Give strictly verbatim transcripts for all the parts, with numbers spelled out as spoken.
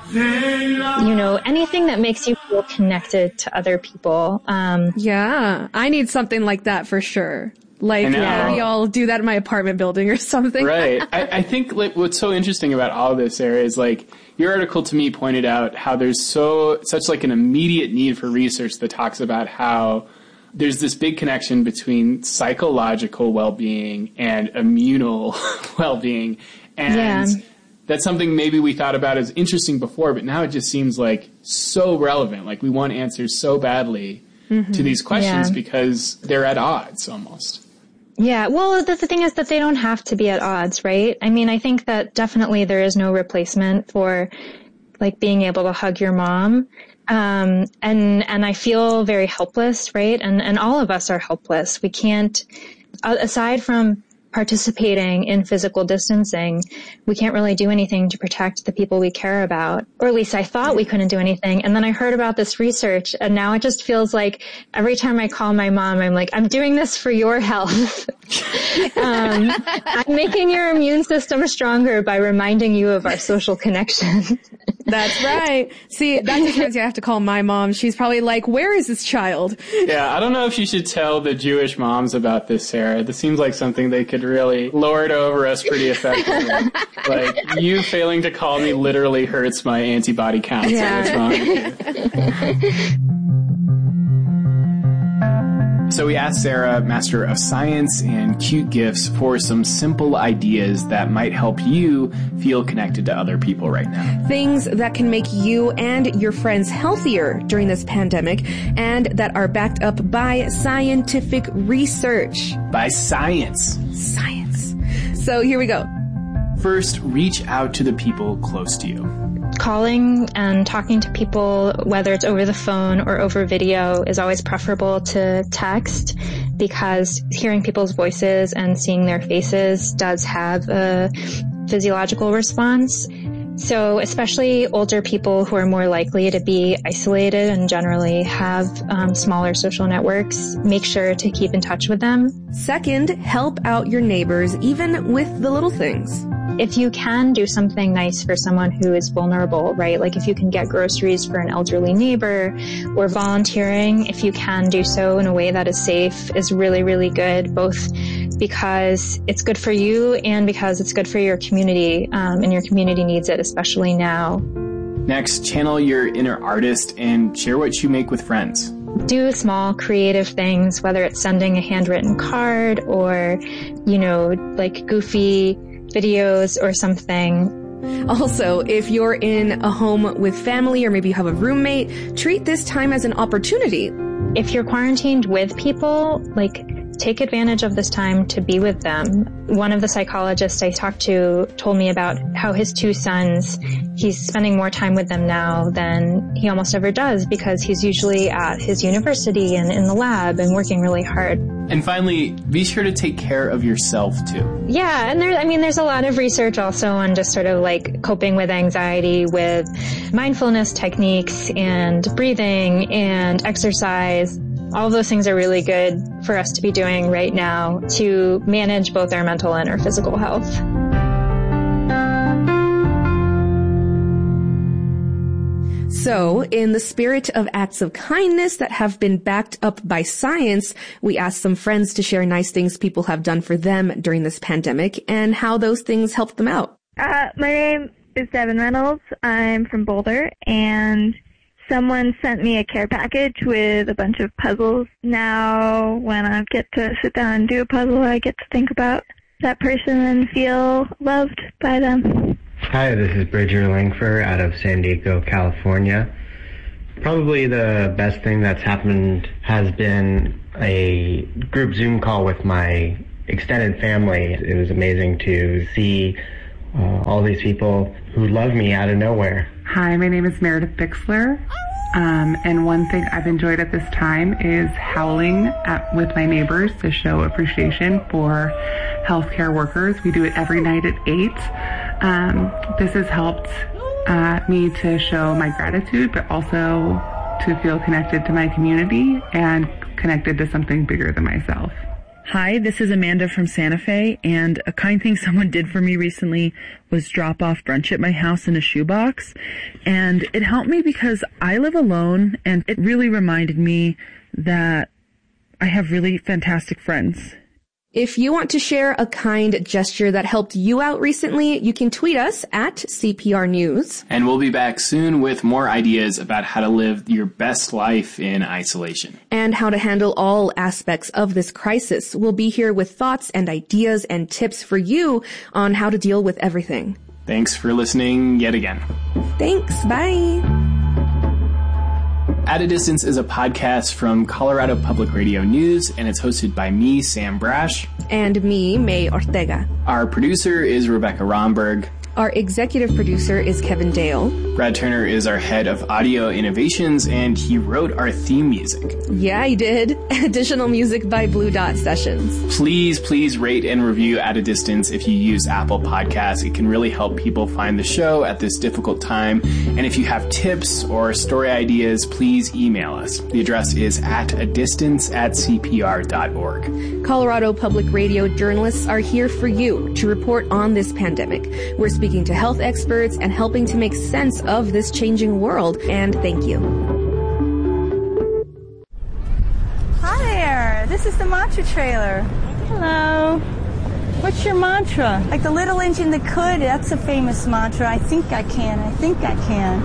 You know, anything that makes you feel connected to other people. Um, yeah, I need something like that for sure. Like, maybe I'll do that in my apartment building or something. Right. I, I think like what's so interesting about all of this, Sarah, is like your article to me pointed out how there's so such like an immediate need for research that talks about how there's this big connection between psychological well-being and immunal well-being. And yeah. That's something maybe we thought about as interesting before, but now it just seems like so relevant. Like we want answers so badly mm-hmm. to these questions yeah. because they're at odds almost. Yeah, well, the, the thing is that they don't have to be at odds, right? I mean, I think that definitely there is no replacement for like being able to hug your mom. Um, and, and I feel very helpless, right? And, and all of us are helpless. We can't, aside from participating in physical distancing, we can't really do anything to protect the people we care about. Or at least I thought we couldn't do anything. And then I heard about this research, and now it just feels like every time I call my mom, I'm like, I'm doing this for your health. um, I'm making your immune system stronger by reminding you of our social connection. That's right. See, that's the chance I have to call my mom. She's probably like, where is this child? Yeah, I don't know if you should tell the Jewish moms about this, Sarah. This seems like something they could really lord over us pretty effectively. Like, you failing to call me literally hurts my antibody count. Yeah. So what's wrong with you? So we asked Sarah, Master of Science and Cute Gifts, for some simple ideas that might help you feel connected to other people right now. Things that can make you and your friends healthier during this pandemic and that are backed up by scientific research. By science. Science. So here we go. First, reach out to the people close to you. Calling and talking to people, whether it's over the phone or over video, is always preferable to text, because hearing people's voices and seeing their faces does have a physiological response. So especially older people who are more likely to be isolated and generally have um, smaller social networks, make sure to keep in touch with them. Second, help out your neighbors, even with the little things. If you can do something nice for someone who is vulnerable, right? Like if you can get groceries for an elderly neighbor, or volunteering, if you can do so in a way that is safe, is really, really good, both because it's good for you and because it's good for your community, um, and your community needs it, especially now. Next, channel your inner artist and share what you make with friends. Do small creative things, whether it's sending a handwritten card or, you know, like goofy videos or something. Also, if you're in a home with family or maybe you have a roommate, treat this time as an opportunity. If you're quarantined with people, like, take advantage of this time to be with them. One of the psychologists I talked to told me about how his two sons, he's spending more time with them now than he almost ever does, because he's usually at his university and in the lab and working really hard. And finally, be sure to take care of yourself too. Yeah, and there, I mean, there's a lot of research also on just sort of like coping with anxiety with mindfulness techniques and breathing and exercise. All of those things are really good for us to be doing right now to manage both our mental and our physical health. So, in the spirit of acts of kindness that have been backed up by science, we asked some friends to share nice things people have done for them during this pandemic and how those things helped them out. Uh, my name is Devin Reynolds. I'm from Boulder, and someone sent me a care package with a bunch of puzzles. Now, when I get to sit down and do a puzzle, I get to think about that person and feel loved by them. Hi, this is Bridger Langford out of San Diego, California. Probably the best thing that's happened has been a group Zoom call with my extended family. It was amazing to see uh, all these people who love me out of nowhere. Hi, my name is Meredith Bixler, um, and one thing I've enjoyed at this time is howling at, with my neighbors to show appreciation for healthcare workers. We do it every night at eight. Um, this has helped uh, me to show my gratitude, but also to feel connected to my community and connected to something bigger than myself. Hi, this is Amanda from Santa Fe, and a kind thing someone did for me recently was drop off brunch at my house in a shoebox. And it helped me because I live alone, and it really reminded me that I have really fantastic friends. If you want to share a kind gesture that helped you out recently, you can tweet us at C P R News. And we'll be back soon with more ideas about how to live your best life in isolation. And how to handle all aspects of this crisis. We'll be here with thoughts and ideas and tips for you on how to deal with everything. Thanks for listening yet again. Thanks. Bye. At a Distance is a podcast from Colorado Public Radio News, and it's hosted by me, Sam Brash. And me, May Ortega. Our producer is Rebecca Romberg. Our executive producer is Kevin Dale. Brad Turner is our head of audio innovations, and he wrote our theme music. Yeah, he did. Additional music by Blue Dot Sessions. Please, please rate and review At a Distance if you use Apple Podcasts. It can really help people find the show at this difficult time. And if you have tips or story ideas, please email us. The address is at a distance at c p r dot org. Colorado Public Radio journalists are here for you to report on this pandemic. We're speaking to health experts and helping to make sense of this changing world. And thank you. Hi there. This is the mantra trailer. Hello. What's your mantra? Like the little engine that could. That's a famous mantra. I think I can. I think I can.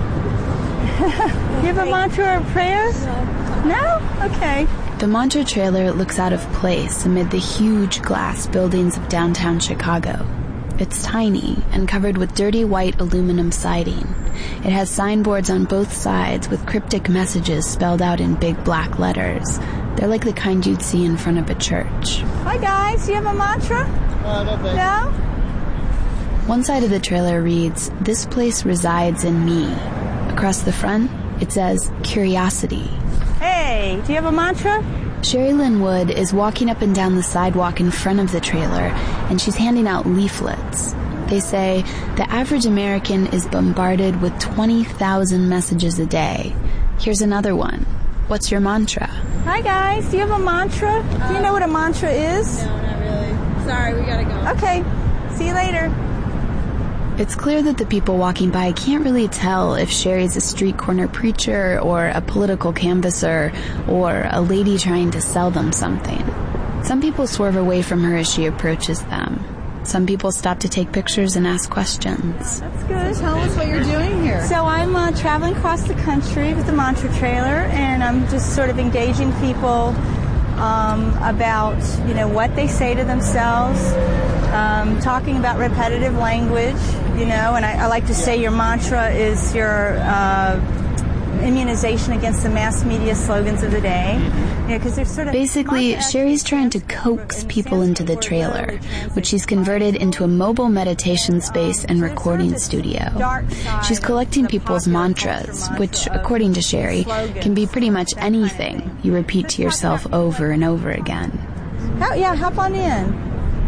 You have a mantra or a prayer? No? Okay. The mantra trailer looks out of place amid the huge glass buildings of downtown Chicago. It's tiny and covered with dirty white aluminum siding. It has signboards on both sides with cryptic messages spelled out in big black letters. They're like the kind you'd see in front of a church. Hi guys, do you have a mantra? Uh, no, thanks. No? One side of the trailer reads, "This place resides in me." Across the front, it says, "Curiosity." Hey, do you have a mantra? Sherry Lynn Wood is walking up and down the sidewalk in front of the trailer, and she's handing out leaflets. They say, the average American is bombarded with twenty thousand messages a day. Here's another one. What's your mantra? Hi guys, do you have a mantra? Uh, do you know what a mantra is? No, not really. Sorry, we gotta go. Okay, see you later. It's clear that the people walking by can't really tell if Sherry's a street corner preacher or a political canvasser or a lady trying to sell them something. Some people swerve away from her as she approaches them. Some people stop to take pictures and ask questions. That's good. Tell us what you're doing here. So I'm uh, traveling across the country with the mantra trailer, and I'm just sort of engaging people um, about, you know, what they say to themselves, um, talking about repetitive language, you know, and I, I like to say your mantra is your uh, immunization against the mass media slogans of the day. Yeah, 'cause they're sort of basically, Sherry's trying to coax people into the trailer, which she's converted into a mobile meditation space and recording studio. She's collecting people's mantras, which, according to Sherry, can be pretty much anything you repeat to yourself over and over again. How, yeah, hop on in.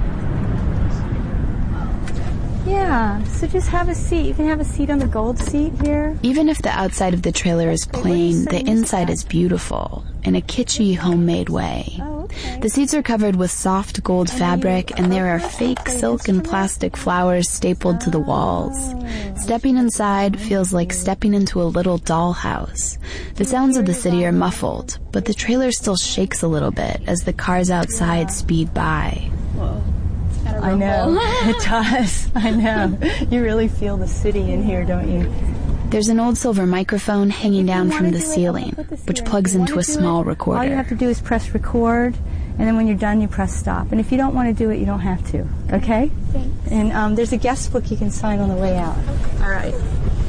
Yeah, so just have a seat. You can have a seat on the gold seat here. Even if the outside of the trailer is plain, the inside is beautiful, in a kitschy, homemade way. Oh, okay. The seats are covered with soft gold fabric, and there are fake silk and plastic flowers stapled to the walls. Stepping inside feels like stepping into a little dollhouse. The sounds of the city are muffled, but the trailer still shakes a little bit as the cars outside speed by. Whoa. I know, it does. I know. You really feel the city in here, don't you? There's an old silver microphone hanging down from the ceiling, which plugs into a small recorder. All you have to do is press record, and then when you're done, you press stop. And if you don't want to do it, you don't have to, okay? Thanks. And um, there's a guest book you can sign on the way out. Okay. All right.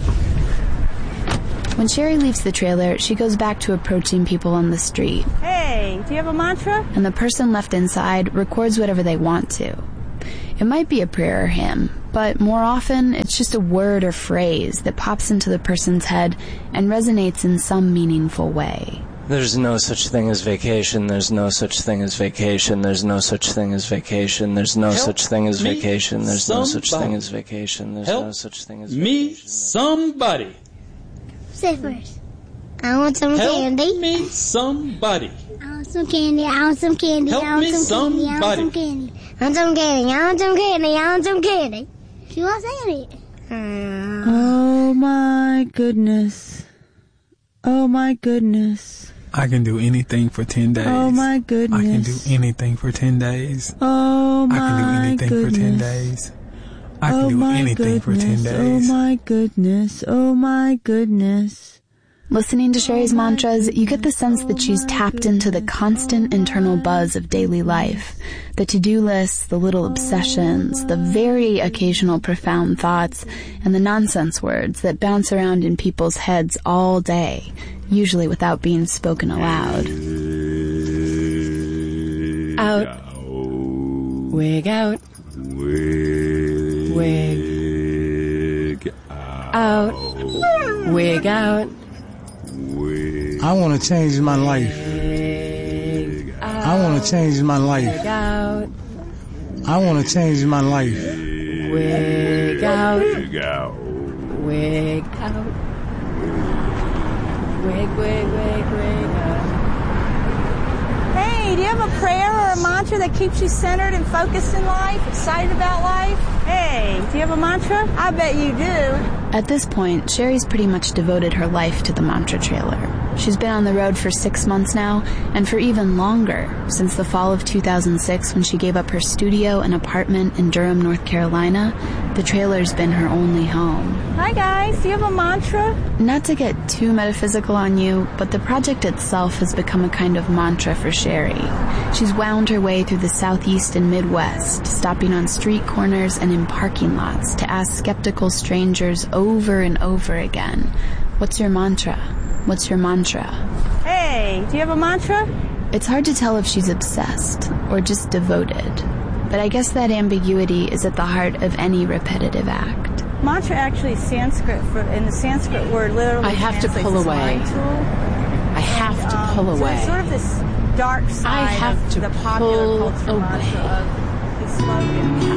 When Sherry leaves the trailer, she goes back to approaching people on the street. Hey, do you have a mantra? And the person left inside records whatever they want to. It might be a prayer or hymn, but more often it's just a word or phrase that pops into the person's head and resonates in some meaningful way. There's no such thing as vacation, there's no such thing as vacation, there's no such thing as vacation, there's no Help such thing as vacation, there's somebody. no such thing as vacation, there's Help no such thing as me vacation. somebody. Say first. I want some Help candy. Help me somebody. I want some candy. I want some candy. Help I want me some candy. I want some candy. I want some candy. I want some candy. I want some candy. She wants candy. Oh my goodness. Oh my goodness. I can do anything for ten days. Oh my goodness. I can do anything for ten days. Oh my I can do anything goodness. for ten days. I can oh do my anything goodness. for ten days. Oh my goodness. Oh my goodness. Listening to Sherry's mantras, you get the sense that she's tapped into the constant internal buzz of daily life. The to-do lists, the little obsessions, the very occasional profound thoughts, and the nonsense words that bounce around in people's heads all day, usually without being spoken aloud. Out. Wig out. Wig. Out. Wig out. I want to change my life. I want to change my life. I want to change my life. Wig out. Wig out. Wig out. Wig, wig, wig, wig out. Hey, do you have a prayer or a mantra that keeps you centered and focused in life, excited about life? Hey, do you have a mantra? I bet you do. At this point, Sherry's pretty much devoted her life to the mantra trailer. She's been on the road for six months now, and for even longer, since the fall of two thousand six when she gave up her studio and apartment in Durham, North Carolina. The trailer's been her only home. Hi guys, do you have a mantra? Not to get too metaphysical on you, but the project itself has become a kind of mantra for Sherry. She's wound her way through the Southeast and Midwest, stopping on street corners and in parking lots to ask skeptical strangers over and over again, what's your mantra? What's your mantra? Hey, do you have a mantra? It's hard to tell if she's obsessed or just devoted, but I guess that ambiguity is at the heart of any repetitive act. Mantra actually is Sanskrit, for, and the Sanskrit word literally I have to pull away. I have and, to um, pull so away. it's sort of this dark side I have of to the popular pull culture away. mantra of the slogan.